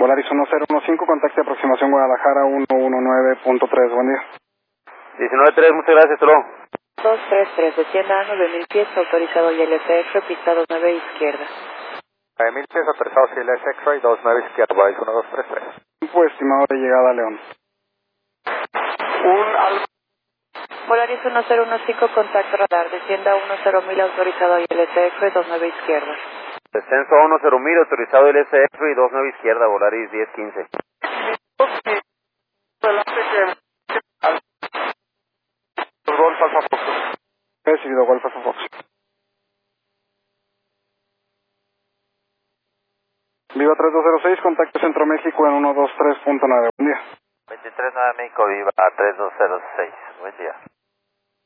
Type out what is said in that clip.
Volaris 1015, contacte aproximación Guadalajara 119.3, buen día. 19-3, muchas gracias, hasta luego. 233, descienda a 9000 pies, autorizado YLCX, pista 29 izquierda. 9000 pies autorizados CLS X-Ray, 29 izquierda, Volaris 1233. Tiempo estimado de llegada a León. Volaris 1015, contacto radar, descienda a 10000, autorizado YLCX, 29 izquierda. Descenso a 10.000, autorizado LS X-Ray, 29 izquierda, Volaris 1015. Golf Alfa Fox. Recibido, Golf Alfa Fox. Viva 3206, contacto Centro México en 123.9, buen día. 23-9 México, Viva 3206, buen día.